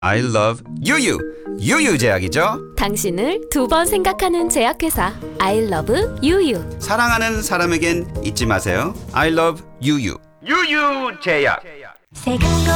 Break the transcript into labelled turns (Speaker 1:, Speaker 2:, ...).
Speaker 1: I love 유유. 유유제약이죠.
Speaker 2: 당신을 두 번 생각하는 제약회사 I love 유유.
Speaker 1: 사랑하는 사람에겐 잊지 마세요. I love 유유. 유유제약.
Speaker 3: 색은